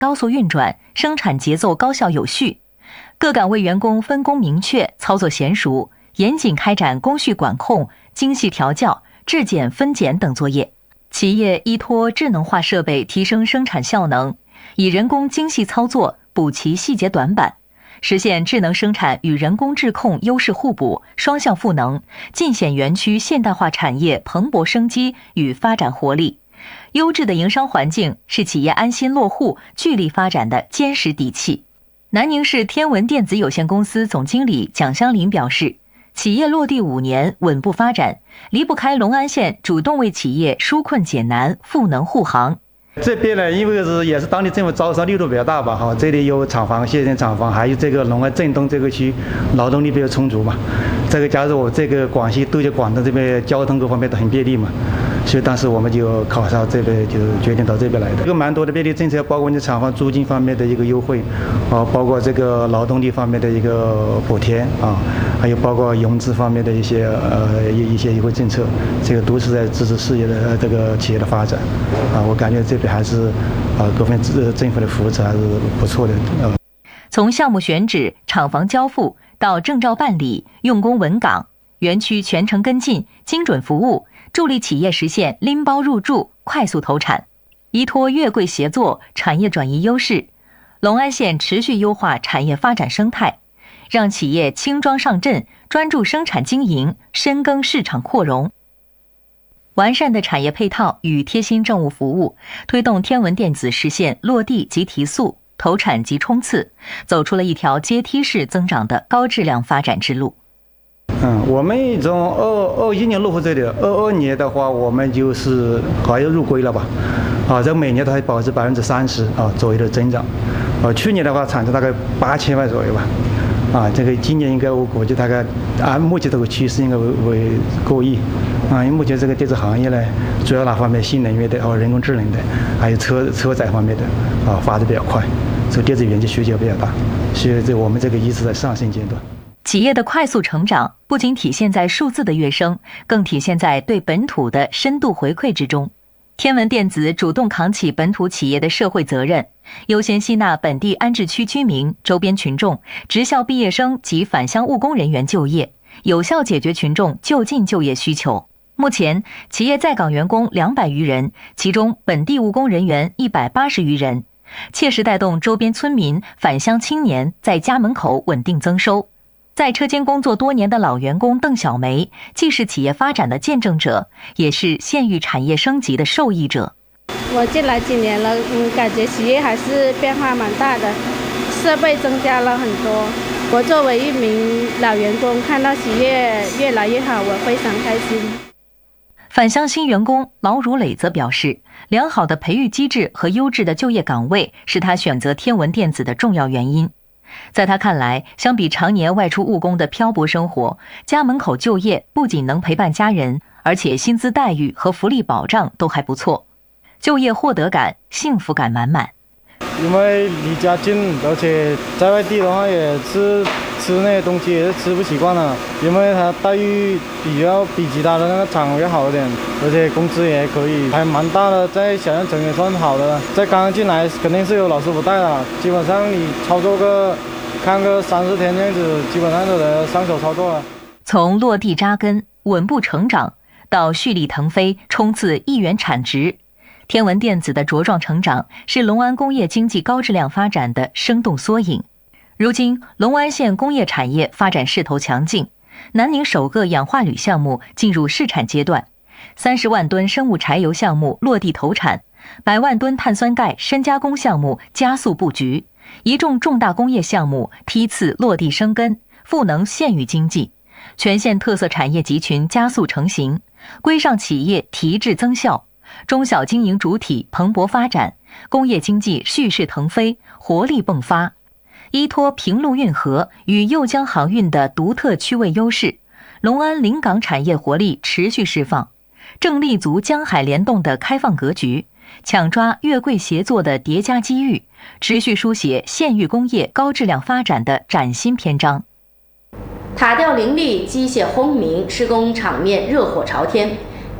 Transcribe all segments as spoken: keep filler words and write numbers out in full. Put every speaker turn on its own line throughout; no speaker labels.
高速运转，生产节奏高效有序。各岗位员工分工明确，操作娴熟，严谨开展工序管控、精细调校、质检分拣等作业。企业依托智能化设备提升生产效能，以人工精细操作补齐细节短板，实现智能生产与人工质控优势互补、双向赋能，尽显园区现代化产业蓬勃生机与发展活力。优质的营商环境是企业安心落户、聚力发展的坚实底气。南宁市天文电子有限公司总经理蒋香林表示，企业落地五年，稳步发展，离不开隆安县主动为企业纾困解难、赋能护航。
这边呢，因为是也是当地政府招商力度比较大吧，哈，这里有厂房、卸电厂房，还有这个隆安镇东这个区劳动力比较充足嘛。这个加上我这个广西对接广东这边交通各方面都很便利嘛，所以当时我们就考察这边，就决定到这边来的。这个蛮多的便利政策，包括你厂房租金方面的一个优惠，啊，包括这个劳动力方面的一个补贴啊，还有包括融资方面的一些呃一一些优惠政策，这个都是在支持事业的这个企业的发展啊。我感觉这边还是啊各方面政府的扶持还是不错的啊。
从项目选址、厂房交付到证照办理、用工稳岗，园区全程跟进、精准服务，助力企业实现拎包入驻、快速投产。依托粤贵协作、产业转移优势，隆安县持续优化产业发展生态，让企业轻装上阵，专注生产经营，深耕市场扩容。完善的产业配套与贴心政务服务，推动天文电子实现落地及提速、投产及冲刺，走出了一条阶梯式增长的高质量发展之路。
嗯，我们从二二一年落户这里，二二年的话，我们就是好像入规了吧？啊，这每年都还保持百分之三十啊左右的增长。啊，去年的话产出大概八千万左右吧。啊，这个今年应该我估计大概按目前这个趋势应该为为过亿。啊，因为目前这个电子行业呢，主要哪方面？新能源的，还有人工智能的，还有车车载方面的，啊，发展比较快，这个电子元件需求比较大，所以这我们这个一直在上升阶段。
企业的快速成长不仅体现在数字的跃升，更体现在对本土的深度回馈之中。天文电子主动扛起本土企业的社会责任，优先吸纳本地安置区居民、周边群众、职校毕业生及返乡务工人员就业，有效解决群众就近就业需求。目前，企业在岗员工两百余人，其中本地务工人员一百八十余人，切实带动周边村民、返乡青年在家门口稳定增收。在车间工作多年的老员工邓小梅，既是企业发展的见证者，也是县域产业升级的受益者。
我进来几年了，嗯，感觉企业还是变化蛮大的，设备增加了很多。我作为一名老员工，看到企业越来越好，我非常开心。
返乡新员工劳如磊则表示，良好的培育机制和优质的就业岗位是他选择天文电子的重要原因。在他看来，相比常年外出务工的漂泊生活，家门口就业不仅能陪伴家人，而且薪资待遇和福利保障都还不错，就业获得感、幸福感满满。
因为离家近，而且在外地的话也是吃那些东西也是吃不习惯了，因为它待遇比较比其他的那个厂要好一点，而且工资也可以，还蛮大的，在小县城也算好的。在刚刚进来肯定是有老师傅带的，基本上你操作个看个三四天这样子，基本上都得上手操作了。
从落地扎根、稳步成长到蓄力腾飞、冲刺亿元产值，天文电子的茁壮成长是隆安工业经济高质量发展的生动缩影。如今，隆安县工业产业发展势头强劲，南宁首个氧化铝项目进入试产阶段，三十万吨生物柴油项目落地投产，百万吨碳酸钙深加工项目加速布局，一众重大工业项目梯次落地生根，赋能县域经济，全县特色产业集群加速成型，规上企业提质增效，中小经营主体蓬勃发展，工业经济蓄势腾飞，活力迸发。依托平陆运河与右江航运的独特区位优势，隆安临港产业活力持续释放，正立足江海联动的开放格局，抢抓粤贵协作的叠加机遇，持续书写县域工业高质量发展的崭新篇章。
塔吊林立，机械轰鸣，施工场面热火朝天。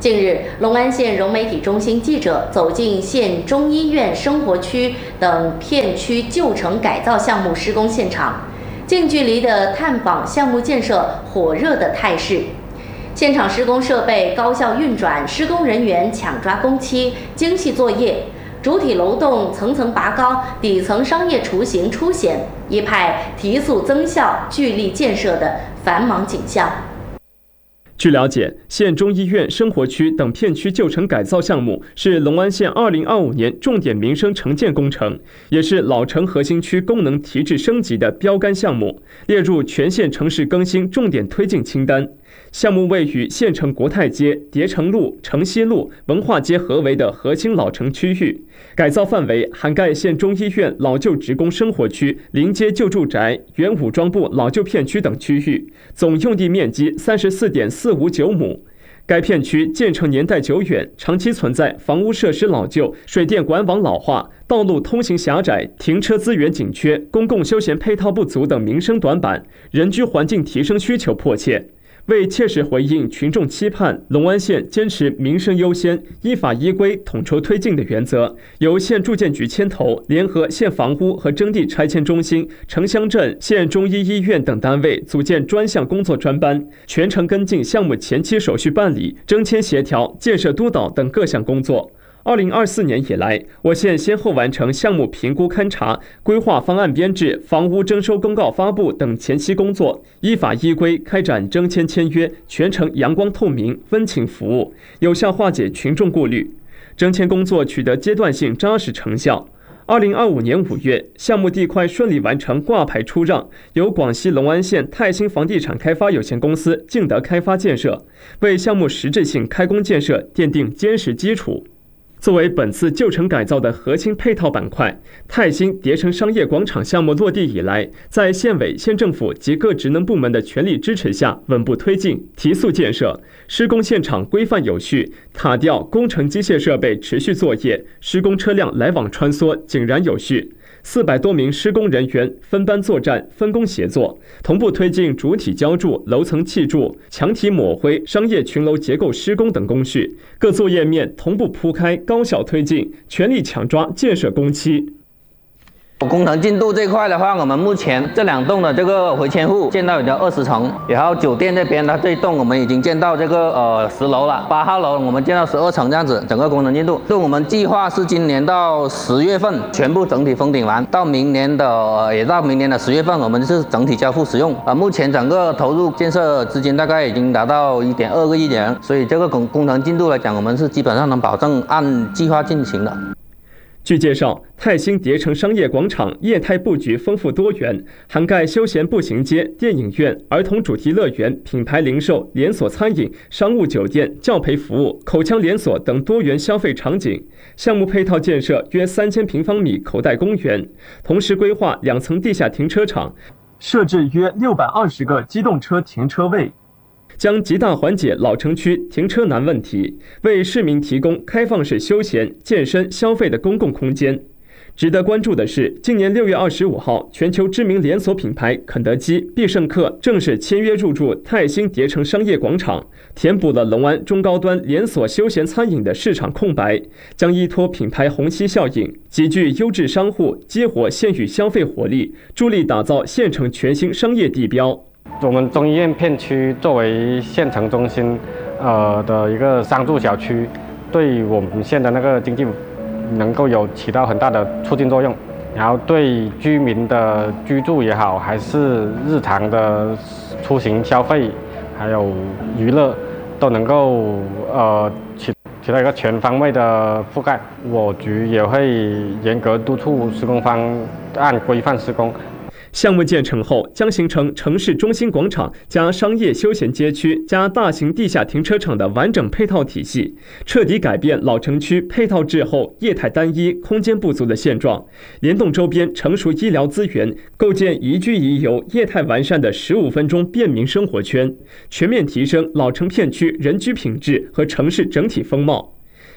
近日，龙安县融媒体中心记者走进县中医院生活区等片区旧城改造项目施工现场，近距离地探访项目建设火热的态势。现场施工设备高效运转，施工人员抢抓工期，精细作业。主体楼栋层层拔高，底层商业雏形初显，一派提速增效、聚力建设的繁忙景象。
据了解，县中医院生活区等片区旧城改造项目是龙安县二零二五年重点民生城建工程，也是老城核心区功能提质升级的标杆项目，列入全县城市更新重点推进清单。项目位于县城国泰街、叠城路、城西路、文化街合围的核心老城区域，改造范围涵盖县中医院老旧职工生活区、临街旧住宅、原武装部老旧片区等区域，总用地面积三十四点四五九亩。该片区建成年代久远，长期存在房屋设施老旧、水电管网老化、道路通行狭窄、停车资源紧缺、公共休闲配套不足等民生短板，人居环境提升需求迫切。为切实回应群众期盼，龙安县坚持民生优先、依法依规统筹推进的原则，由县住建局牵头，联合县房屋和征地拆迁中心、城乡镇、县中医医院等单位组建专项工作专班，全程跟进项目前期手续办理、征迁协调、建设督导等各项工作。二零二四年以来，我县先后完成项目评估勘查、规划方案编制、房屋征收公告发布等前期工作，依法依规开展征迁签约，全程阳光透明、温情服务，有效化解群众顾虑。征迁工作取得阶段性扎实成效。二零二五年五月，项目地块顺利完成挂牌出让，由广西隆安县泰兴房地产开发有限公司竞得开发建设，为项目实质性开工建设奠定坚实基础。作为本次旧城改造的核心配套板块，泰兴叠城商业广场项目落地以来，在县委、县政府及各职能部门的全力支持下，稳步推进，提速建设。施工现场规范有序，塔吊、工程机械设备持续作业，施工车辆来往穿梭，井然有序。四百多名施工人员分班作战、分工协作，同步推进主体浇筑、楼层砌筑、墙体抹灰、商业群楼结构施工等工序，各作业面同步铺开，高效推进，全力抢抓建设工期。
工程进度这块的话，我们目前这两栋的这个回迁户建到已经二十层，然后酒店这边呢，这一栋我们已经建到这个呃十楼了，八号楼我们建到十二层这样子，整个工程进度。就我们计划是今年到十月份全部整体封顶完，到明年的、呃、也到明年的十月份，我们是整体交付使用。啊、呃，目前整个投入建设资金大概已经达到一点二个亿元，所以这个工工程进度来讲，我们是基本上能保证按计划进行的。
据介绍，泰兴叠城商业广场业态布局丰富多元，涵盖休闲步行街、电影院、儿童主题乐园、品牌零售、连锁餐饮、商务酒店、教培服务、口腔连锁等多元消费场景。项目配套建设约三千平方米口袋公园，同时规划两层地下停车场，设置约六百二十个机动车停车位，将极大缓解老城区停车难问题，为市民提供开放式休闲、健身、消费的公共空间。值得关注的是，今年六月二十五号，全球知名连锁品牌肯德基、必胜客正式签约入驻泰兴叠城商业广场，填补了龙安中高端连锁休闲餐饮的市场空白，将依托品牌虹吸效应，集聚优质商户，激活县域消费活力，助力打造县城全新商业地标。
我们中医院片区作为县城中心，呃的一个商住小区，对我们县的那个经济能够有起到很大的促进作用。然后对居民的居住也好，还是日常的出行消费，还有娱乐，都能够呃起起到一个全方位的覆盖。我局也会严格督促施工方按规范施工。
项目建成后，将形成城市中心广场加商业休闲街区加大型地下停车场的完整配套体系，彻底改变老城区配套滞后、业态单一、空间不足的现状，联动周边成熟医疗资源，构建宜居宜游、业态完善的十五分钟便民生活圈，全面提升老城片区人居品质和城市整体风貌。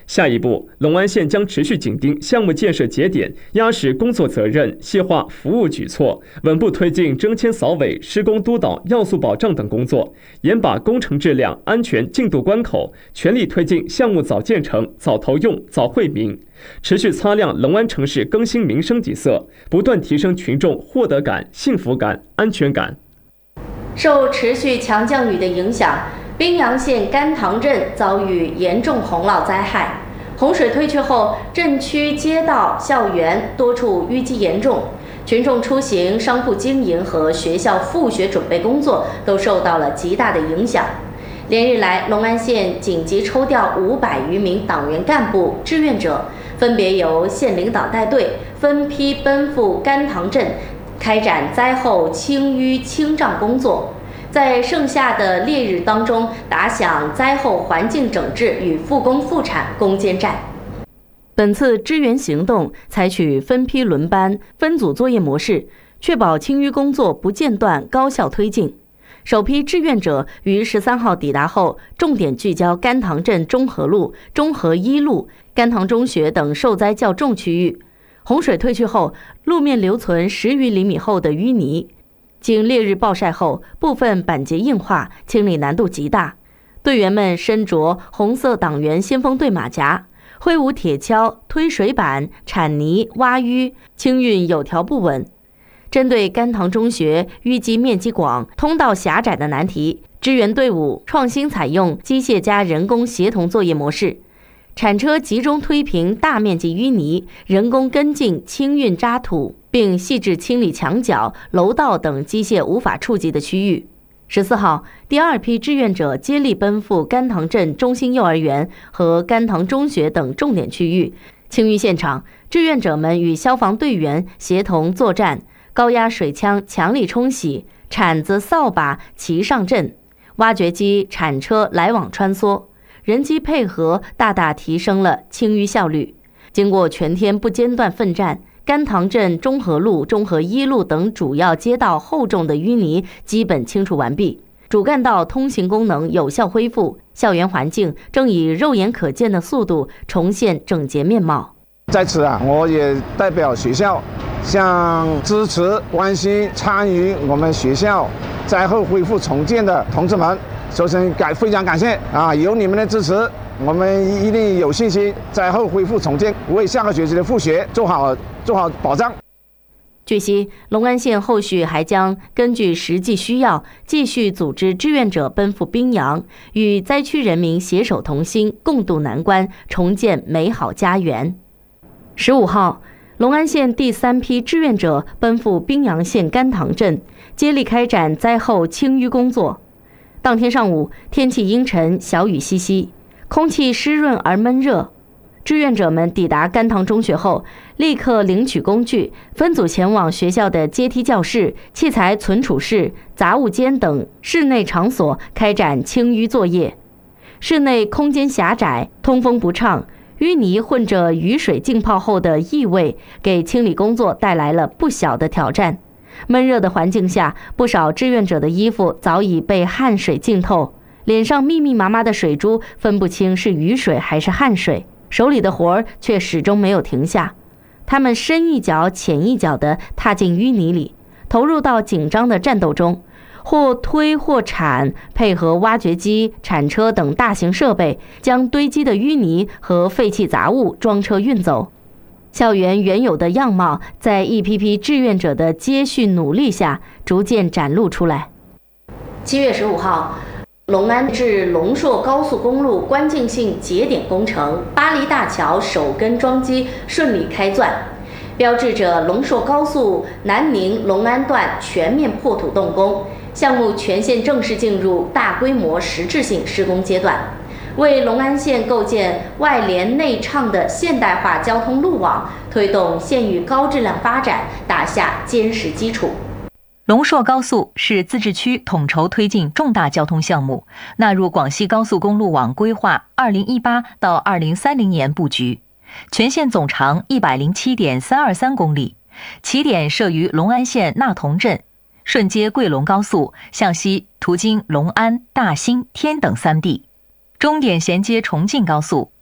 下一步，龙安县将持续紧盯项目建设节点，压实工作责任，细化服务举措，稳步推进征签扫尾、施工督导、要素保障等工作，严把工程质量、安全进度关口，全力推进项目早建成、早投用、早惠民，持续擦亮龙安城市更新民生底色，不断提升群众获得感、幸福感、安全感。
受持续强降雨的影响，宾阳县甘塘镇遭遇严重洪涝灾害。洪水退去后，镇区街道、校园多处淤积严重，群众出行、商铺经营和学校复学准备工作都受到了极大的影响。连日来，龙安县紧急抽调五百余名党员干部、志愿者，分别由县领导带队，分批奔赴甘塘镇，开展灾后清淤清障工作。在剩下的烈日当中，打响灾后环境整治与复工复产攻坚战。
本次支援行动采取分批轮班、分组作业模式，确保清淤工作不间断、高效推进。首批志愿者于十三号抵达后，重点聚焦甘塘镇中和路、中和一路、甘塘中学等受灾较重区域。洪水退去后，路面留存十余厘米厚的淤泥。经烈日暴晒后，部分板结硬化，清理难度极大。队员们身着红色党员先锋队马甲，挥舞铁锹、推水板、铲泥、挖淤，清运有条不紊。针对甘塘中学淤积面积广、通道狭窄的难题，支援队伍创新采用机械加人工协同作业模式，铲车集中推平大面积淤泥，人工跟进清运渣土，并细致清理墙角、楼道等机械无法触及的区域。十四号，第二批志愿者接力奔赴甘塘镇中心幼儿园和甘塘中学等重点区域。清淤现场，志愿者们与消防队员协同作战，高压水枪强力冲洗，铲子、扫把齐上阵，挖掘机、铲车来往穿梭，人机配合大大提升了清淤效率。经过全天不间断奋战，甘塘镇中和路、中和一路等主要街道厚重的淤泥基本清除完毕，主干道通行功能有效恢复，校园环境正以肉眼可见的速度重现整洁面貌。
在此啊，我也代表学校向支持、关心、参与我们学校灾后恢复重建的同志们，首先感非常感谢啊！有你们的支持，我们一定有信心灾后恢复重建，为下个学期的复学做好做好保障。
据悉，龙安县后续还将根据实际需要，继续组织志愿者奔赴宾阳，与灾区人民携手同心，共度难关，重建美好家园。十五号，龙安县第三批志愿者奔赴宾阳县甘塘镇，接力开展灾后清淤工作。当天上午，天气阴沉，小雨淅淅，空气湿润而闷热。志愿者们抵达甘塘中学后，立刻领取工具，分组前往学校的阶梯教室、器材存储室、杂物间等室内场所开展清淤作业。室内空间狭窄，通风不畅，淤泥混着雨水浸泡后的异味，给清理工作带来了不小的挑战。闷热的环境下，不少志愿者的衣服早已被汗水浸透，脸上密密麻麻的水珠分不清是雨水还是汗水，手里的活儿却始终没有停下。他们深一脚浅一脚地踏进淤泥里，投入到紧张的战斗中，或推或铲，配合挖掘机、铲车等大型设备，将堆积的淤泥和废弃杂物装车运走。校园原有的样貌，在一批批志愿者的接续努力下，逐渐展露出来。
七月十五号，隆安至龙朔高速公路关键性节点工程巴黎大桥首根桩基顺利开钻，标志着龙朔高速南宁隆安段全面破土动工，项目全线正式进入大规模实质性施工阶段，为隆安县构建外联内畅的现代化交通路网，推动县域高质量发展打下坚实基础。
龙朔高速是自治区统筹推进重大交通项目，纳入广西高速公路网规划二零一八到二零三零年布局，全线总长 一百零七点三二三公里，起点设于隆安县纳同镇，顺接桂龙高速，向西途经隆安、大兴、天等三地，终点衔接重庆高速，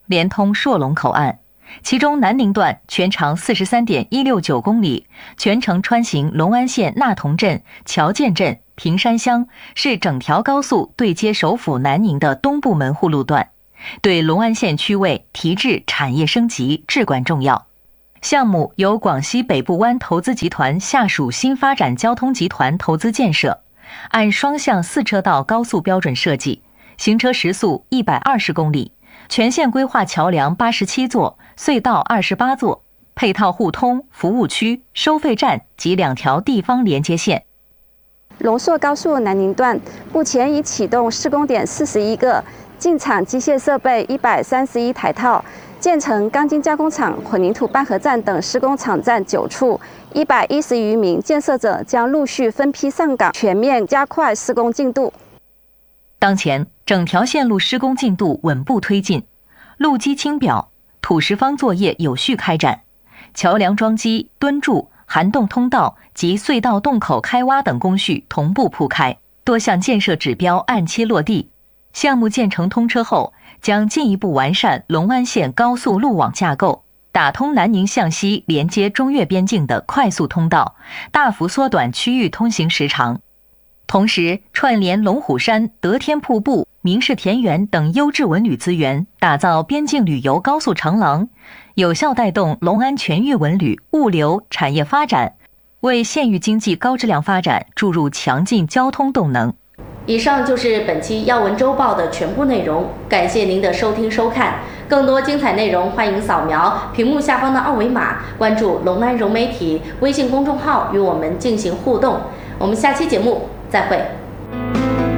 连通朔龙口岸。其中南宁段全长 四十三点一六九公里，全程穿行龙安县纳同镇、乔建镇、平山乡，是整条高速对接首府南宁的东部门户路段，对龙安县区位提质产业升级至关重要。项目由广西北部湾投资集团下属新发展交通集团投资建设，按双向四车道高速标准设计，行车时速一百二十公里，全线规划桥梁八十七座，隧道二十八座，配套互通、服务区、收费站及两条地方连接线。
龙朔高速南宁段目前已启动施工点四十一个，进场机械设备一百三十一台套，建成钢筋加工厂、混凝土拌合站等施工场站九处，一百一十余名建设者将陆续分批上岗，全面加快施工进度。
当前，整条线路施工进度稳步推进，路基清表、土石方作业有序开展，桥梁桩基、墩柱、涵洞通道及隧道洞口开挖等工序同步铺开，多项建设指标按期落地。项目建成通车后，将进一步完善龙安县高速路网架构，打通南宁向西连接中越边境的快速通道，大幅缩短区域通行时长。同时，串联龙虎山、德天瀑布、明氏田园等优质文旅资源，打造边境旅游高速长廊，有效带动龙安全域文旅、物流产业发展，为县域经济高质量发展注入强劲交通动能。
以上就是本期要闻周报的全部内容，感谢您的收听收看。更多精彩内容，欢迎扫描屏幕下方的二维码，关注龙安融媒体微信公众号，与我们进行互动。我们下期节目再会。